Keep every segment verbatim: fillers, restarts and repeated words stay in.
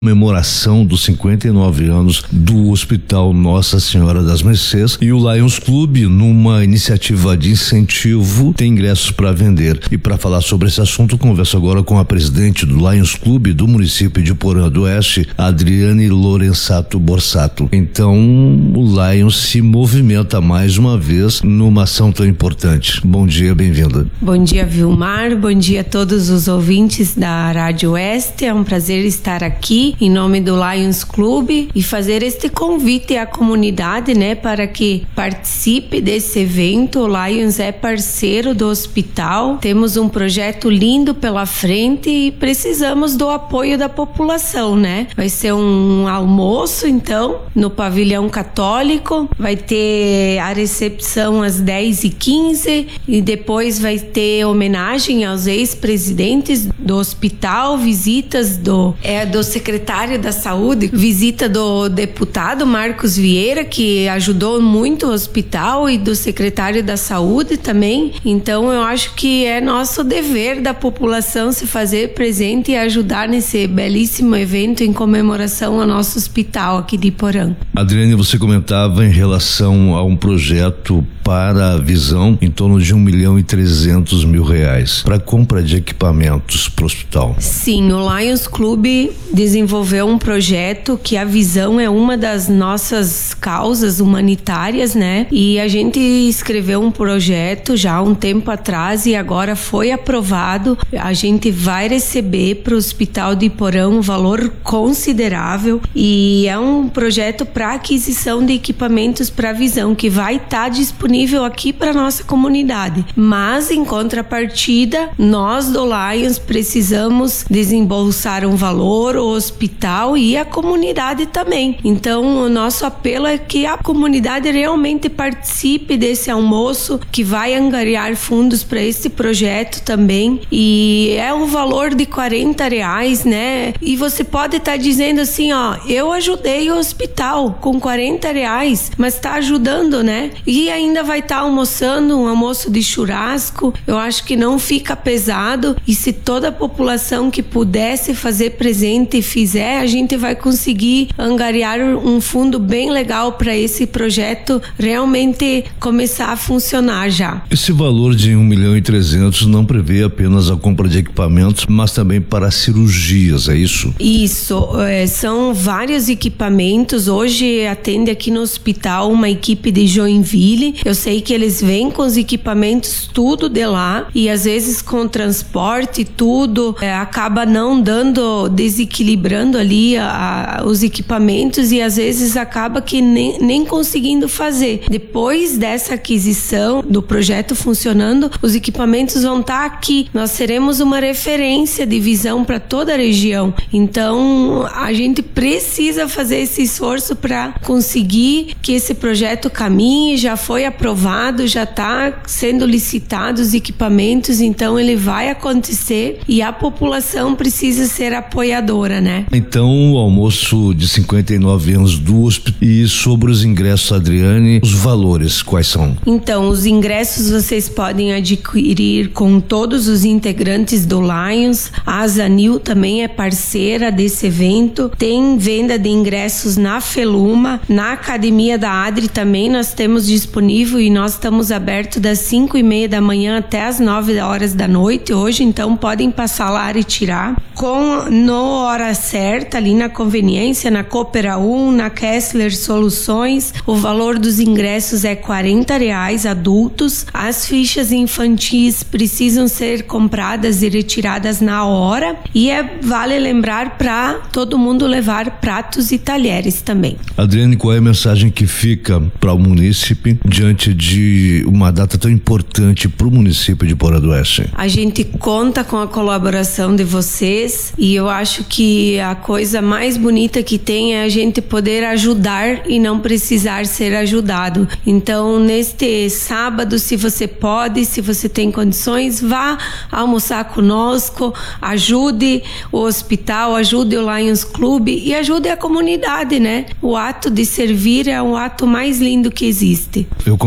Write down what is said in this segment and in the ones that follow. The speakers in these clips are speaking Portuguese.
Comemoração dos cinquenta e nove anos do Hospital Nossa Senhora das Mercês, e o Lions Club, numa iniciativa de incentivo, tem ingressos para vender. E para falar sobre esse assunto, converso agora com a presidente do Lions Club do município de Porã do Oeste, Adriane Lorenzato Borsato. Então, o Lions se movimenta mais uma vez numa ação tão importante. Bom dia, bem-vinda. Bom dia, Vilmar. Bom dia a todos os ouvintes da Rádio Oeste. É um prazer estar aqui em nome do Lions Club e fazer este convite à comunidade, né, para que participe desse evento. O Lions é parceiro do hospital, temos um projeto lindo pela frente e precisamos do apoio da população, né? Vai ser um almoço, então, no pavilhão católico, vai ter a recepção às dez e quinze e depois vai ter homenagem aos ex-presidentes do hospital, visitas do, é, do secretário secretário da Saúde, visita do deputado Marcos Vieira, que ajudou muito o hospital, e do secretário da Saúde também. Então eu acho que é nosso dever da população se fazer presente e ajudar nesse belíssimo evento em comemoração ao nosso hospital aqui de Porã. Adriane, você comentava em relação a um projeto para a visão em torno de um milhão e trezentos mil reais para compra de equipamentos para o hospital. Sim, o Lions Club desenvolveu um projeto que a visão é uma das nossas causas humanitárias, né? E a gente escreveu um projeto já há um tempo atrás e agora foi aprovado. A gente vai receber para o Hospital de Porã um valor considerável e é um projeto para aquisição de equipamentos para visão que vai estar tá disponível aqui para nossa comunidade. Mas em contrapartida, nós do Lions precisamos desembolsar um valor, o hospital e a comunidade também. Então o nosso apelo é que a comunidade realmente participe desse almoço, que vai angariar fundos para esse projeto também, e é um valor de quarenta reais, né? E você pode estar tá dizendo assim, ó, eu ajudei o hospital com quarenta reais, mas está ajudando, né? E ainda vai estar tá almoçando um almoço de churrasco. Eu acho que não fica pesado, e se toda a população que pudesse fazer presente e fizer, a gente vai conseguir angariar um fundo bem legal para esse projeto realmente começar a funcionar já. Esse valor de um milhão e trezentos não prevê apenas a compra de equipamentos, mas também para cirurgias, é isso? Isso, é, são vários equipamentos. Hoje atende aqui no hospital uma equipe de Joinville. Eu sei que eles vêm com os equipamentos tudo de lá, e às vezes com o transporte tudo é, acaba não dando, desequilibrando ali a, a, os equipamentos, e às vezes acaba que nem, nem conseguindo fazer. Depois dessa aquisição do projeto funcionando, os equipamentos vão estar aqui. Nós seremos uma referência de visão para toda a região. Então a gente precisa fazer esse esforço para conseguir que esse projeto caminhe. Já foi aprovado, já está sendo licitado os equipamentos, então ele vai acontecer e a população precisa ser apoiadora, né? Então o almoço de cinquenta e nove anos do hospital. E sobre os ingressos, Adriane, os valores quais são? Então, os ingressos vocês podem adquirir com todos os integrantes do Lions. A Azanil também é parceira desse evento. Tem venda de ingressos na Feluma, na Academia da Adri também nós temos disponível, e nós estamos abertos das cinco e meia da manhã até as nove horas da noite hoje, então podem passar lá e tirar. Com no hora certa, ali na Conveniência, na Coopera um, na Kessler Soluções, o valor dos ingressos é quarenta reais adultos. As fichas infantis precisam ser compradas e retiradas na hora, e é, vale lembrar para todo mundo levar pratos e talheres também. Adriane, qual é a mensagem que fica para o munícipe diante de uma data tão importante para o município de Porã do Oeste? A gente conta com a colaboração de vocês, e eu acho que a coisa mais bonita que tem é a gente poder ajudar e não precisar ser ajudado. Então, neste sábado, se você pode, se você tem condições, vá almoçar conosco, ajude o hospital, ajude o Lions Club e ajude a comunidade, né? O ato de servir é o ato mais lindo que existe. Eu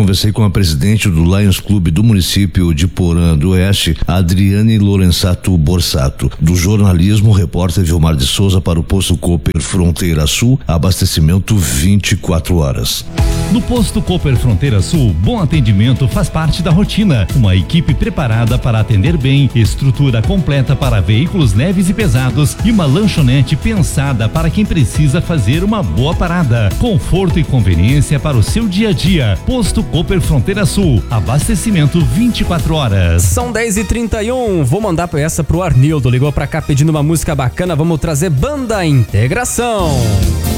conversei com a presidente do Lions Clube do município de Porã do Oeste, Adriane Lorenzato Borsato. Do jornalismo, repórter Vilmar de Souza para o Posto Cooper Fronteira Sul, abastecimento vinte e quatro horas. No Posto Cooper Fronteira Sul, bom atendimento faz parte da rotina. Uma equipe preparada para atender bem, estrutura completa para veículos leves e pesados e uma lanchonete pensada para quem precisa fazer uma boa parada. Conforto e conveniência para o seu dia a dia. Posto Cooper Fronteira Sul, abastecimento vinte e quatro horas. São dez e trinta e um, vou mandar essa pro Arnildo, ligou pra cá pedindo uma música bacana, vamos trazer Banda Integração.